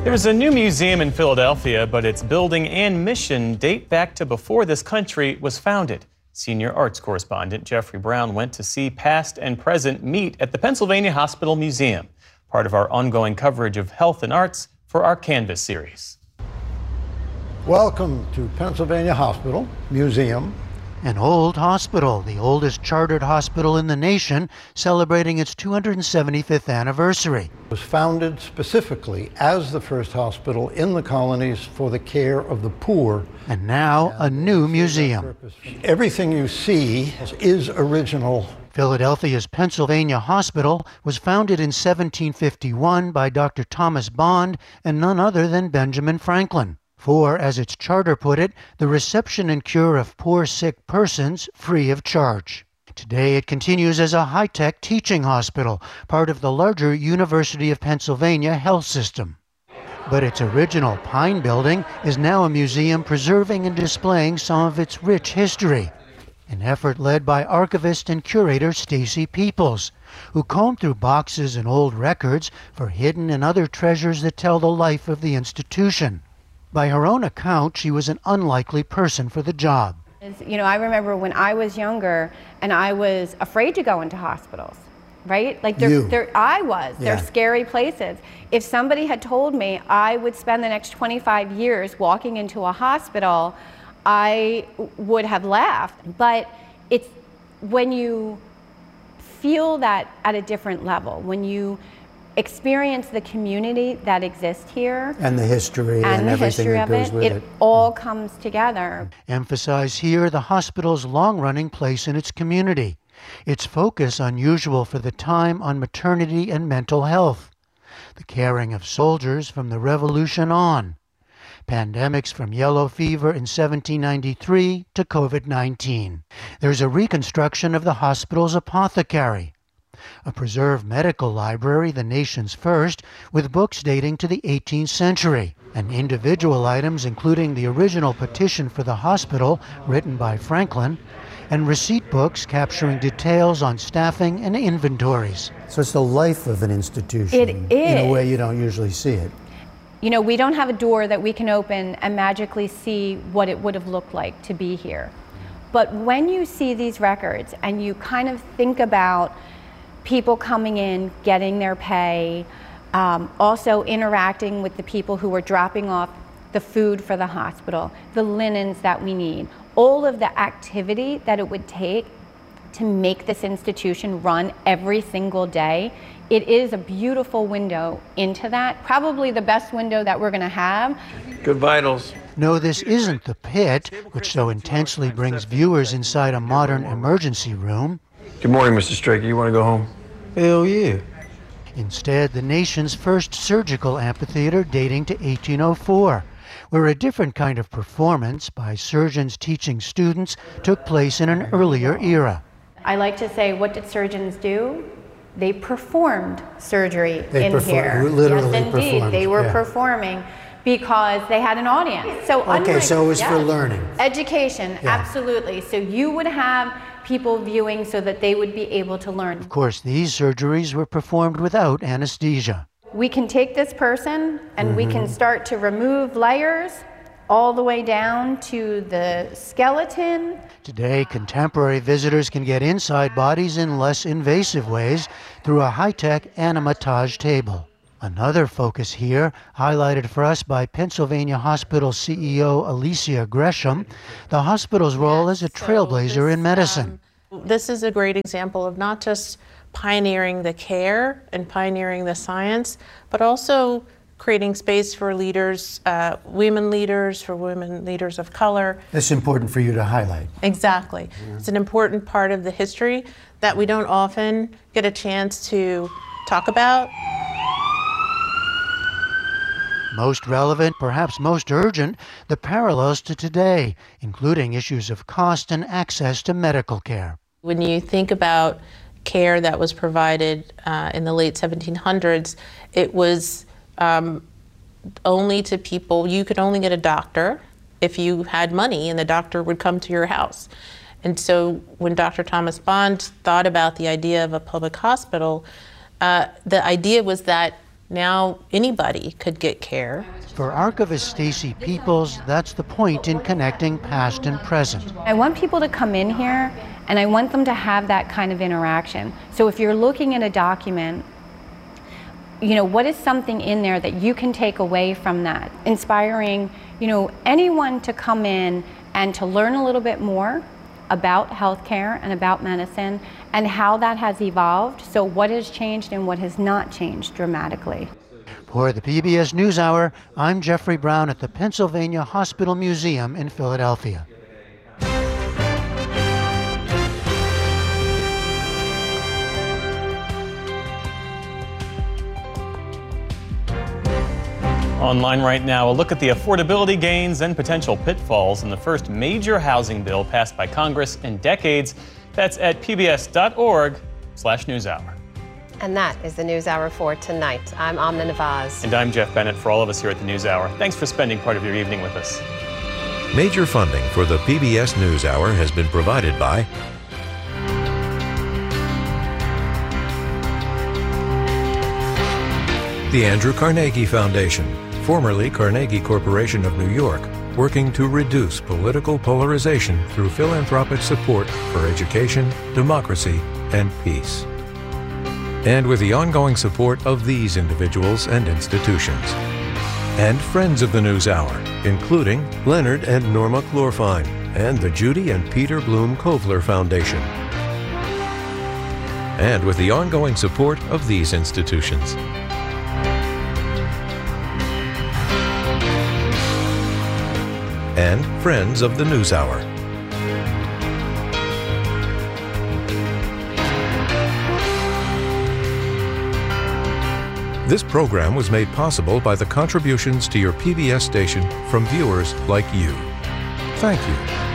There's a new museum in Philadelphia, but its building and mission date back to before this country was founded. Senior arts correspondent Jeffrey Brown went to see past and present meet at the Pennsylvania Hospital Museum, part of our ongoing coverage of health and arts for our Canvas series. Welcome to Pennsylvania Hospital Museum. An old hospital, the oldest chartered hospital in the nation, celebrating its 275th anniversary. It was founded specifically as the first hospital in the colonies for the care of the poor. And now a new museum. Everything you see is original. Philadelphia's Pennsylvania Hospital was founded in 1751 by Dr. Thomas Bond and none other than Benjamin Franklin. For, as its charter put it, the reception and cure of poor sick persons free of charge. Today it continues as a high-tech teaching hospital, part of the larger University of Pennsylvania health system. But its original Pine building is now a museum preserving and displaying some of its rich history. An effort led by archivist and curator Stacy Peoples, who combed through boxes and old records for hidden and other treasures that tell the life of the institution. By her own account, she was an unlikely person for the job. You know, I remember when I was younger and I was afraid to go into hospitals, right? Like they're scary places. If somebody had told me I would spend the next 25 years walking into a hospital, I would have laughed. But it's when you feel that at a different level, when you experience the community that exists here and the history and everything that goes with it. It all comes together. Emphasize here the hospital's long-running place in its community, its focus, unusual for the time, on maternity and mental health, the caring of soldiers from the Revolution on, pandemics from yellow fever in 1793 to COVID-19. There's a reconstruction of the hospital's apothecary, a preserved medical library, the nation's first, with books dating to the 18th century, and individual items including the original petition for the hospital written by Franklin, and receipt books capturing details on staffing and inventories. So it's the life of an institution. It is. In a way you don't usually see it. You know, we don't have a door that we can open and magically see what it would have looked like to be here. But when you see these records and you kind of think about people coming in, getting their pay, also interacting with the people who are dropping off the food for the hospital, the linens that we need, all of the activity that it would take to make this institution run every single day. It is a beautiful window into that, probably the best window that we're going to have. Good vitals. No, this isn't the pit, which so intensely brings viewers inside a modern emergency room. Good morning, Mr. Straker. You want to go home? Hell yeah. Instead, the nation's first surgical amphitheater dating to 1804, where a different kind of performance by surgeons teaching students took place in an earlier era. I like to say, what did surgeons do? They performed surgery in here. Literally yes, indeed. Performed. They were performing because they had an audience. So so it was for learning. Education, absolutely. So you would have people viewing so that they would be able to learn. Of course, these surgeries were performed without anesthesia. We can take this person and we can start to remove layers all the way down to the skeleton. Today, contemporary visitors can get inside bodies in less invasive ways through a high-tech animatage table. Another focus here, highlighted for us by Pennsylvania Hospital CEO Alicia Gresham, the hospital's role as a trailblazer in medicine. This is a great example of not just pioneering the care and pioneering the science, but also creating space for leaders, women leaders of color. That's important for you to highlight. Exactly. Yeah. It's an important part of the history that we don't often get a chance to talk about. Most relevant, perhaps most urgent, the parallels to today, including issues of cost and access to medical care. When you think about care that was provided in the late 1700s, it was only to people, you could only get a doctor if you had money, and the doctor would come to your house. And so when Dr. Thomas Bond thought about the idea of a public hospital, the idea was that Now anybody could get care. For archivist Stacy Peoples, that's the point in connecting past and present. I want people to come in here and I want them to have that kind of interaction. So if you're looking at a document, you know, what is something in there that you can take away from that? Inspiring, you know, anyone to come in and to learn a little bit more about healthcare and about medicine and how that has evolved. So what has changed and what has not changed dramatically. For the PBS NewsHour, I'm Jeffrey Brown at the Pennsylvania Hospital Museum in Philadelphia. Online right now, a look at the affordability gains and potential pitfalls in the first major housing bill passed by Congress in decades. That's at pbs.org/newshour. And that is the NewsHour for tonight. I'm Amna Navaz. And I'm Jeff Bennett. For all of us here at the NewsHour, thanks for spending part of your evening with us. Major funding for the PBS NewsHour has been provided by the Andrew Carnegie Foundation, formerly Carnegie Corporation of New York, working to reduce political polarization through philanthropic support for education, democracy, and peace. And with the ongoing support of these individuals and institutions. And friends of the NewsHour, including Leonard and Norma Chlorfine, and the Judy and Peter Bloom Kovler Foundation. And with the ongoing support of these institutions. And friends of the NewsHour. This program was made possible by the contributions to your PBS station from viewers like you. Thank you.